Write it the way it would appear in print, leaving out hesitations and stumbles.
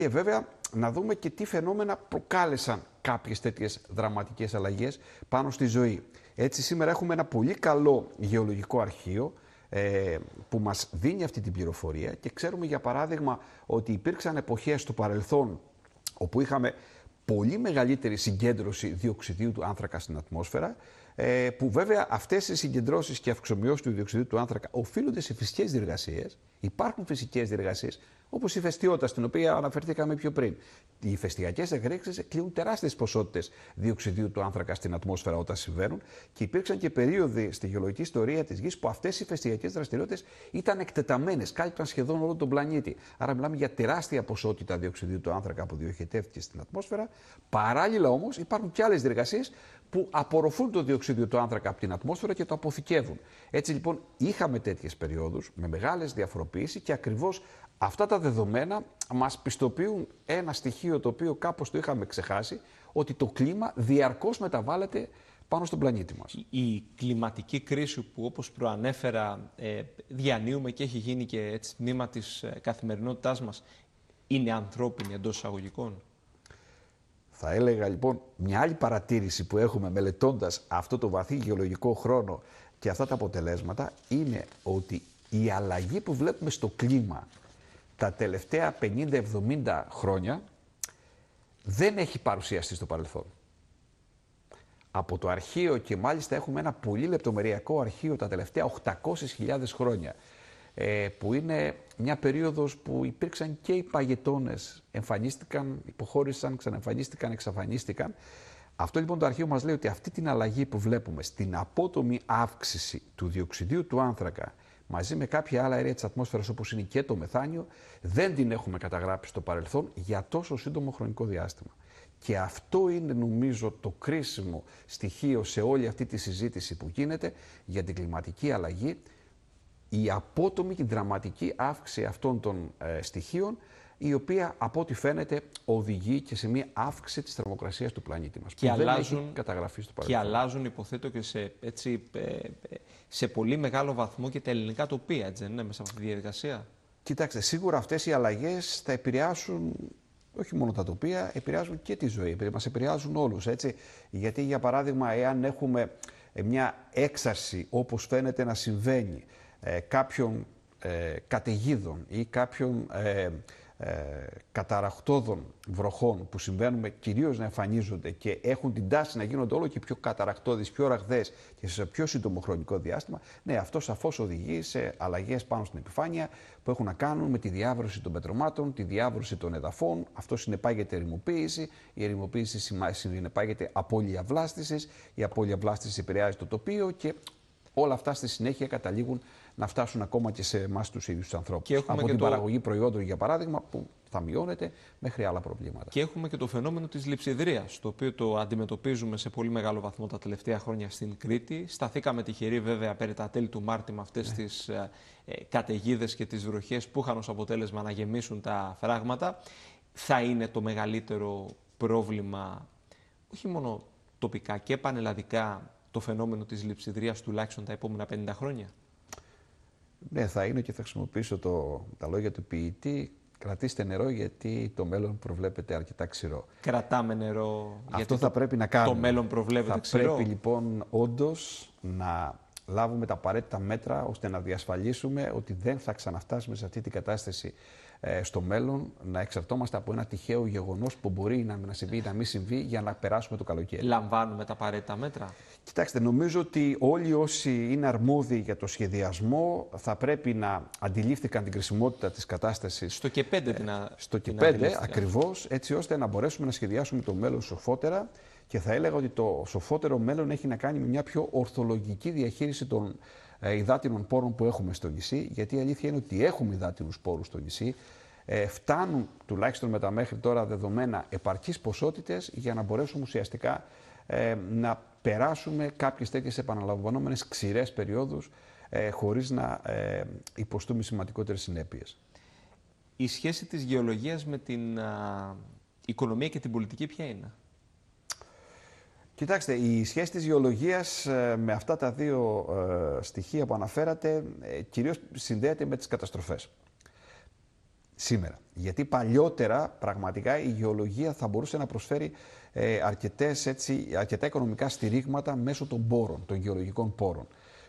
Και βέβαια να δούμε και τι φαινόμενα προκάλεσαν κάποιες τέτοιες δραματικές αλλαγές πάνω στη ζωή. Έτσι σήμερα έχουμε ένα πολύ καλό γεωλογικό αρχείο που μας δίνει αυτή την πληροφορία και ξέρουμε για παράδειγμα ότι υπήρξαν εποχές στο παρελθόν όπου είχαμε πολύ μεγαλύτερη συγκέντρωση διοξιδίου του άνθρακα στην ατμόσφαιρα, που βέβαια αυτές οι συγκεντρώσεις και αυξομοιώσεις του διοξιδίου του άνθρακα οφείλονται σε φυσικές διεργασίες. Υπάρχουν φυσικές διεργασίες, όπως η ηφαιστειότητα, στην οποία αναφερθήκαμε πιο πριν. Οι ηφαιστειακές εκρήξεις εκκλείουν τεράστιες ποσότητες διοξιδίου του άνθρακα στην ατμόσφαιρα όταν συμβαίνουν και υπήρξαν και περίοδοι στη γεωλογική ιστορία της Γης που αυτές οι ηφαιστειακές δραστηριότητες ήταν εκτεταμένες, κάλυπταν σχεδόν όλο τον πλανήτη. Άρα μιλάμε για τεράστια ποσότητα διοξιδίου του άνθρακα που διοχετεύτηκε στην ατμόσφαιρα. Παράλληλα όμως υπάρχουν και άλλες διεργασίες που απορροφούν το διοξείδιο του άνθρακα από την ατμόσφαιρα και το αποθηκεύουν. Έτσι λοιπόν είχαμε τέτοιες περιόδους με μεγάλες διαφοροποιήσεις και ακριβώς αυτά τα δεδομένα μας πιστοποιούν ένα στοιχείο το οποίο κάπως το είχαμε ξεχάσει, ότι το κλίμα διαρκώς μεταβάλλεται πάνω στον πλανήτη μας. Η κλιματική κρίση που όπως προανέφερα διανύουμε και έχει γίνει και έτσι τμήμα της καθημερινότητάς μας είναι ανθρώπινη εντός εισαγωγικών? Θα έλεγα λοιπόν μια άλλη παρατήρηση που έχουμε μελετώντας αυτό το βαθύ γεωλογικό χρόνο και αυτά τα αποτελέσματα είναι ότι η αλλαγή που βλέπουμε στο κλίμα τα τελευταία 50-70 χρόνια δεν έχει παρουσιαστεί στο παρελθόν. Από το αρχείο και μάλιστα έχουμε ένα πολύ λεπτομεριακό αρχείο τα τελευταία 800.000 χρόνια, που είναι μια περίοδος που υπήρξαν και οι παγετώνες, εμφανίστηκαν, υποχώρησαν, ξαναεμφανίστηκαν, εξαφανίστηκαν. Αυτό λοιπόν το αρχείο μας λέει ότι αυτή την αλλαγή που βλέπουμε στην απότομη αύξηση του διοξιδίου του άνθρακα μαζί με κάποια άλλα αέρια της ατμόσφαιρας όπως είναι και το μεθάνιο, δεν την έχουμε καταγράψει στο παρελθόν για τόσο σύντομο χρονικό διάστημα. Και αυτό είναι νομίζω το κρίσιμο στοιχείο σε όλη αυτή τη συζήτηση που γίνεται για την κλιματική αλλαγή, η απότομη και δραματική αύξηση αυτών των στοιχείων, η οποία από ό,τι φαίνεται οδηγεί και σε μια αύξηση της θερμοκρασίας του πλανήτη μας. Και που αλλάζουν, δεν έχει καταγραφεί στο παρελθόν. Και αλλάζουν υποθέτω και σε πολύ μεγάλο βαθμό και τα ελληνικά τοπία, έτσι δεν είναι, μέσα από αυτή τη διαδικασία? Κοιτάξτε, σίγουρα αυτές οι αλλαγές θα επηρεάσουν όχι μόνο τα τοπία, επηρεάζουν και τη ζωή, μας επηρεάζουν όλους, έτσι. Γιατί για παράδειγμα, εάν έχουμε μια έξαρση όπως φαίνεται να συμβαίνει κάποιων καταιγίδων ή κάποιων καταρακτώδων βροχών που συμβαίνουν κυρίως να εμφανίζονται και έχουν την τάση να γίνονται όλο και πιο καταρακτώδεις, πιο ραγδαίες και σε πιο σύντομο χρονικό διάστημα, ναι, αυτό σαφώς οδηγεί σε αλλαγές πάνω στην επιφάνεια που έχουν να κάνουν με τη διάβρωση των πετρωμάτων, τη διάβρωση των εδαφών. Αυτό συνεπάγεται ερημοποίηση. Η ερημοποίηση συνεπάγεται απώλεια βλάστησης. Η απώλεια βλάστησης επηρεάζει το τοπίο και όλα αυτά στη συνέχεια καταλήγουν να φτάσουν ακόμα και σε εμάς τους ίδιους τους ανθρώπους. Από την παραγωγή προϊόντων, για παράδειγμα, που θα μειώνεται, μέχρι άλλα προβλήματα. Και έχουμε και το φαινόμενο της λειψιδρίας, το οποίο το αντιμετωπίζουμε σε πολύ μεγάλο βαθμό τα τελευταία χρόνια στην Κρήτη. Σταθήκαμε τυχεροί βέβαια περί τα τέλη του Μάρτη με αυτές τις καταιγίδες και τις βροχές που είχαν ως αποτέλεσμα να γεμίσουν τα φράγματα. Θα είναι το μεγαλύτερο πρόβλημα, όχι μόνο τοπικά και πανελλαδικά, το φαινόμενο της λειψιδρίας τουλάχιστον τα επόμενα 50 χρόνια? Ναι, θα είναι, και θα χρησιμοποιήσω τα λόγια του ποιητή. Κρατήστε νερό γιατί το μέλλον προβλέπεται αρκετά ξηρό. Κρατάμε νερό αυτό θα πρέπει να κάνουμε. Το μέλλον προβλέπεται ξηρό. Θα πρέπει λοιπόν όντως να λάβουμε τα απαραίτητα μέτρα ώστε να διασφαλίσουμε ότι δεν θα ξαναφτάσουμε σε αυτή την κατάσταση στο μέλλον, να εξαρτώμαστε από ένα τυχαίο γεγονός που μπορεί να συμβεί ή να μην συμβεί για να περάσουμε το καλοκαίρι. Λαμβάνουμε τα απαραίτητα μέτρα? Κοιτάξτε, νομίζω ότι όλοι όσοι είναι αρμόδιοι για το σχεδιασμό θα πρέπει να αντιλήφθηκαν την κρισιμότητα της κατάστασης. Στο και 5 στο και 5 ακριβώς, έτσι ώστε να μπορέσουμε να σχεδιάσουμε το μέλλον σοφότερα. Και θα έλεγα ότι το σοφότερο μέλλον έχει να κάνει με μια πιο ορθολογική διαχείριση των υδάτινων πόρων που έχουμε στο νησί. Γιατί η αλήθεια είναι ότι έχουμε υδάτινους πόρους στο νησί. Φτάνουν τουλάχιστον με τα μέχρι τώρα δεδομένα επαρκείς ποσότητες για να μπορέσουμε ουσιαστικά να περάσουμε κάποιες τέτοιες επαναλαμβανόμενες ξηρές περιόδους χωρίς να υποστούμε σημαντικότερες συνέπειες. Η σχέση της γεωλογίας με την οικονομία και την πολιτική ποια είναι? Κοιτάξτε, η σχέση της γεωλογίας με αυτά τα δύο στοιχεία που αναφέρατε κυρίως συνδέεται με τις καταστροφές. σήμερα. Γιατί παλιότερα πραγματικά η γεωλογία θα μπορούσε να προσφέρει αρκετά οικονομικά στηρίγματα μέσω των πόρων, των γεωλογικών πόρων.